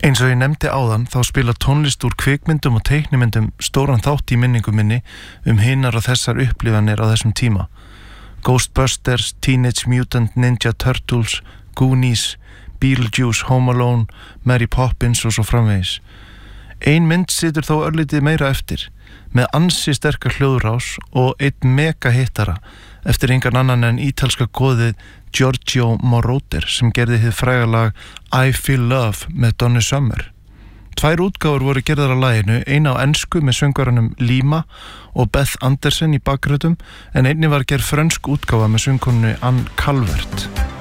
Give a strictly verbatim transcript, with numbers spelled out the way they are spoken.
Eins og ég nefndi áðan þá spila tónlist úr kvikmyndum og teiknimyndum stóran þátt í minningu minni um hinar og þessar upplifanir á þessum tíma. Ghostbusters, Teenage Mutant Ninja Turtles, Goonies, Beetlejuice, Home Alone, Mary Poppins og svo framvegis. Ein mynd situr þó örlítið meira eftir, með ansi sterkar hljóðrás og einn mega hittara eftir engan annan en ítalska goðið Giorgio Moroder sem gerði hið fræga lag I Feel Love með Donna Summer. Tvær útgáfur voru gerðar á laginu, eina á ensku með söngvaranum Lima og Beth Anderson í bakgröðum en einnig var gerð frönsk útgáfa með söngkonunni Anne Calvert.